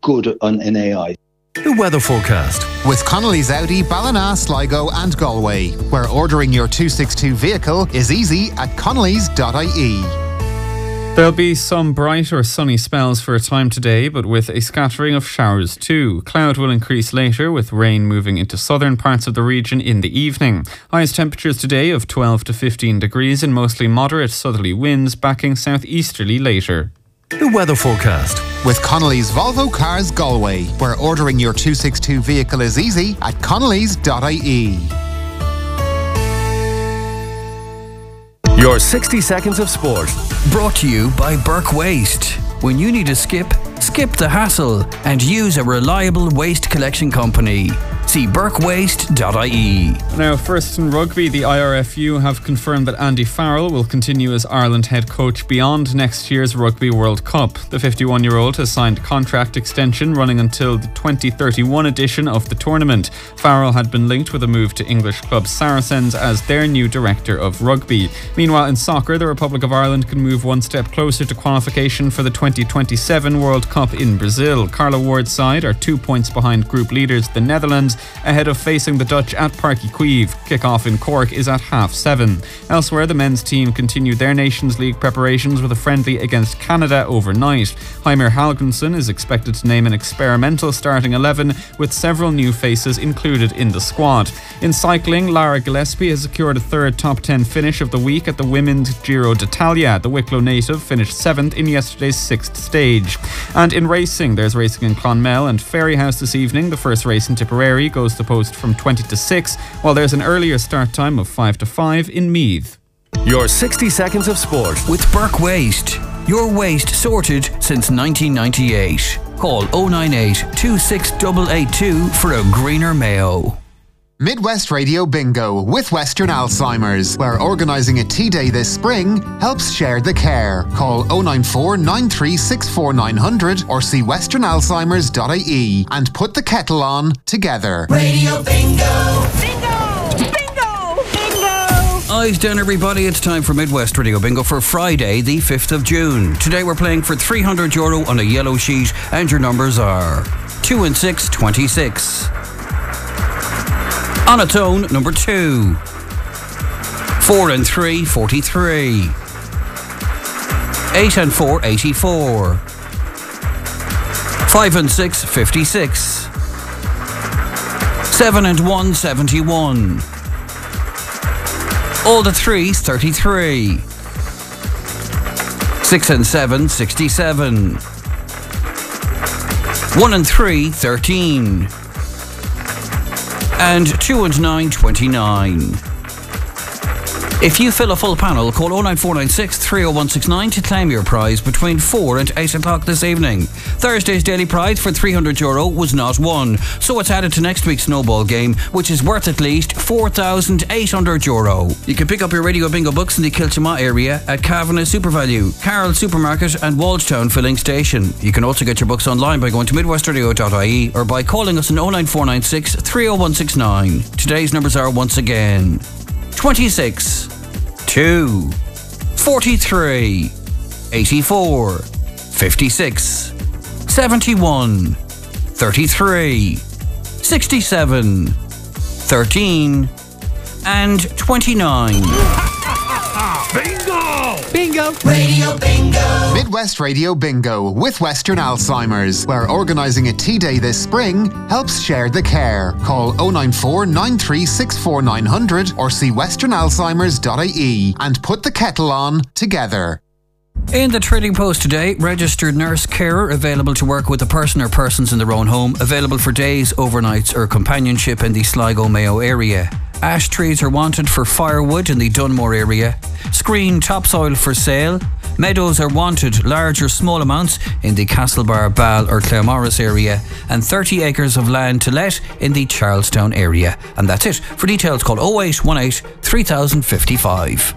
good in AI. The weather forecast with Connolly's Audi, Ballina, Sligo and Galway, where ordering your 262 vehicle is easy at connolly's.ie. There'll be some bright or sunny spells for a time today, but with a scattering of showers too. Cloud will increase later, with rain moving into southern parts of the region in the evening. Highest temperatures today of 12 to 15 degrees and mostly moderate southerly winds backing southeasterly later. The weather forecast with Connolly's Volvo Cars Galway, where ordering your 262 vehicle is easy at connolly's.ie. Your 60 seconds of sport. Brought to you by Burke Waste. When you need a skip the hassle and use a reliable waste collection company. See burkewaste.ie. Now, first in rugby, the IRFU have confirmed that Andy Farrell will continue as Ireland head coach beyond next year's Rugby World Cup. The 51-year-old has signed a contract extension running until the 2031 edition of the tournament. Farrell had been linked with a move to English club Saracens as their new director of rugby. Meanwhile, in soccer, the Republic of Ireland can move one step closer to qualification for the 2027 World Cup in Brazil. Carla Ward's side are 2 points behind group leaders, the Netherlands, ahead of facing the Dutch at Páirc Uí Chaoimh. Kick-off in Cork is at 7:30. Elsewhere, the men's team continued their Nations League preparations with a friendly against Canada overnight. Heimir Hallgrímsson is expected to name an experimental starting 11 with several new faces included in the squad. In cycling, Lara Gillespie has secured a third top 10 finish of the week at the Women's Giro d'Italia. The Wicklow native finished 7th in yesterday's 6th stage. And in racing, there's racing in Clonmel and Ferryhouse this evening. The first race in Tipperary goes to post from 20 to 6, while there's an earlier start time of 5 to 5 in Meath. Your 60 seconds of sport with Burke Waste. Your waste sorted since 1998. Call 098 26882 for a greener Mayo. Midwest Radio Bingo with Western Alzheimer's, where organising a tea day this spring helps share the care. Call 094 9364 900 or see westernalzheimers.ie and put the kettle on together. Radio Bingo! Bingo! Bingo! Bingo! Eyes down, everybody. It's time for Midwest Radio Bingo for Friday, the 5th of June. Today we're playing for €300 on a yellow sheet, and your numbers are 2 and 6, 26. On its own, number 2. 4 and 3, 43. 8 and 4, 84. 5 and 6, 56. 7 and 1, 71. All the 3s, 33. 6 and 7, 67. 1 and 3, 13. And 2 and 9, 29. If you fill a full panel, call 09496 30169 to claim your prize between 4 and 8 o'clock this evening. Thursday's daily prize for €300 was not won, so it's added to next week's snowball game, which is worth at least €4,800. You can pick up your Radio Bingo books in the Kiltimagh area at Kavanagh SuperValue, Carroll Supermarket and Walstown Filling Station. You can also get your books online by going to midwestradio.ie or by calling us on 09496 30169. Today's numbers are once again 26, 2, 43, 84, 56, 71, 33, 67, 13, and 29. Bingo! Bingo! Radio Bingo! Midwest Radio Bingo with Western Alzheimer's, where organising a tea day this spring helps share the care. Call 094 9364 900 or see westernalzheimers.ie and put the kettle on together. In the Trading Post today, registered nurse carer available to work with a person or persons in their own home, available for days, overnights or companionship in the Sligo Mayo area. Ash trees are wanted for firewood in the Dunmore area. Screen topsoil for sale. Meadows are wanted, large or small amounts, in the Castlebar, Ball or Claremorris area, and 30 acres of land to let in the Charlestown area. And that's it. For details, call 0818 3055.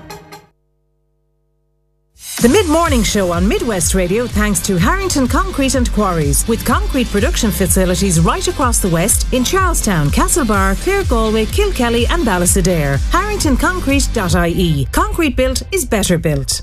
The Mid-Morning Show on Midwest Radio thanks to Harrington Concrete and Quarries, with concrete production facilities right across the West in Charlestown, Castlebar, Clare Galway, Kilkelly and Ballastadair. HarringtonConcrete.ie. Concrete built is better built.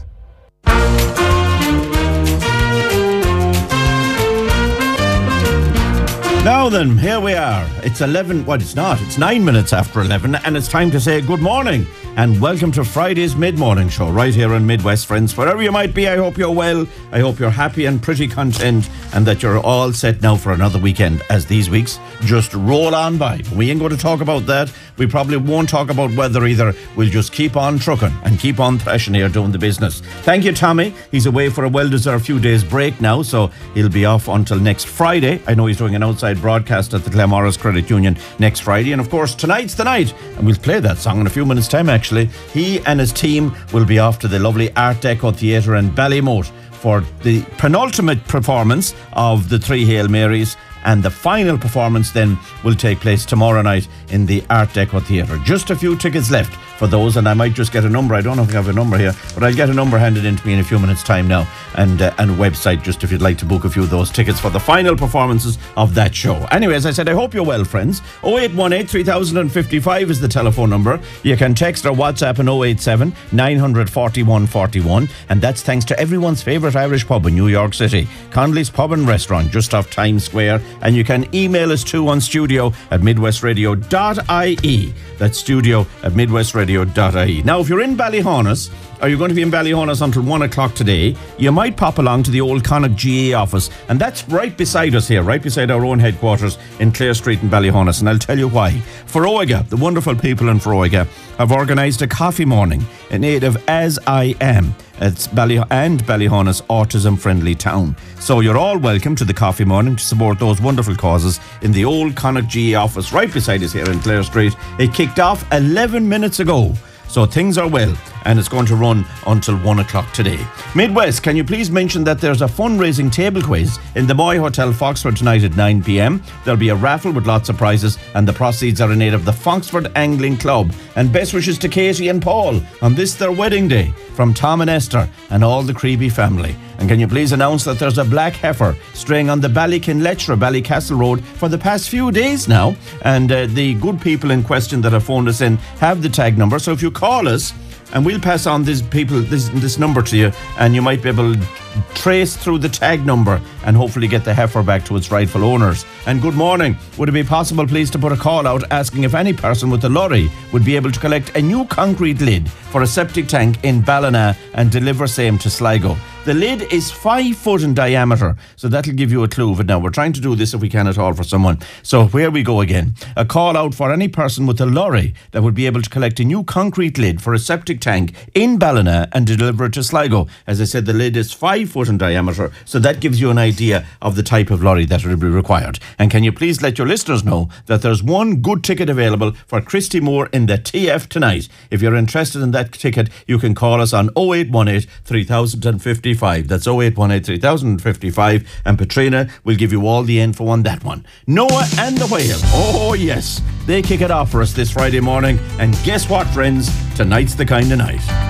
Now then, here we are. It's 11, well, it's not. It's 9 minutes after 11, and it's time to say good morning and welcome to Friday's mid-morning show right here on Midwest, friends. Wherever you might be, I hope you're well. I hope you're happy and pretty content and that you're all set now for another weekend as these weeks just roll on by. We ain't going to talk about that. We probably won't talk about weather either. We'll just keep on trucking and keep on thrashing here doing the business. Thank you, Tommy. He's away for a well-deserved few days break now, so he'll be off until next Friday. I know he's doing an outside broadcast at the Claremorris Credit Union next Friday. And of course, tonight's the night, and we'll play that song in a few minutes' time, actually. He and his team will be off to the lovely Art Deco Theatre in Ballymote for the penultimate performance of the Three Hail Marys, and the final performance then will take place tomorrow night in the Art Deco Theatre. Just a few tickets left for those, and I might just get a number. I don't know if I have a number here, but I'll get a number handed in to me in a few minutes' time now, and a website just if you'd like to book a few of those tickets for the final performances of that show. Anyway, as I said, I hope you're well, friends. 0818 3055 is the telephone number. You can text or WhatsApp on 087 941 41, and that's thanks to everyone's favourite Irish pub in New York City, Connolly's Pub and Restaurant, just off Times Square. And you can email us too on studio@midwestradio.ie. That's studio@midwestradio.ie. Now, if you're in Ballyhonus, or you're going to be in Ballyhonus until 1 o'clock today, you might pop along to the old Connacht GA office, and that's right beside us here, right beside our own headquarters in Clare Street in Ballyhonus, and I'll tell you why. Foróige, the wonderful people in Foróige, have organised a coffee morning in aid of As I Am. It's Ballyhonus autism-friendly town. So you're all welcome to the coffee morning to support those wonderful causes in the old Connacht GA office right beside us here in Clare Street. It kicked off 11 minutes ago. So things are well, and it's going to run until 1 o'clock today. Midwest, can you please mention that there's a fundraising table quiz in the Moy Hotel, Foxford tonight at 9 p.m. There'll be a raffle with lots of prizes, and the proceeds are in aid of the Foxford Angling Club. And best wishes to Katie and Paul on this their wedding day from Tom and Esther and all the Creeby family. And can you please announce that there's a black heifer straying on the Ballykinletchra, Ballycastle Road for the past few days now, and the good people in question that have phoned us in have the tag number. So if you call us, and we'll pass on this number to you, and you might be able to trace through the tag number and hopefully get the heifer back to its rightful owners. And good morning. Would it be possible, please, to put a call out asking if any person with a lorry would be able to collect a new concrete lid for a septic tank in Ballina and deliver same to Sligo? The lid is 5 foot in diameter, so that'll give you a clue of it. Now, we're trying to do this if we can at all for someone. So here we go again. A call out for any person with a lorry that would be able to collect a new concrete lid for a septic tank in Ballina and deliver it to Sligo. As I said, the lid is 5 foot in diameter, so that gives you an idea of the type of lorry that would be required. And can you please let your listeners know that there's one good ticket available for Christy Moore in the TF tonight. If you're interested in that ticket, you can call us on 0818 3055. That's 0818 3055, and Katrina will give you all the info on that one. Noah and the Whale, oh yes, they kick it off for us this Friday morning, and guess what, friends? Tonight's the kind of night.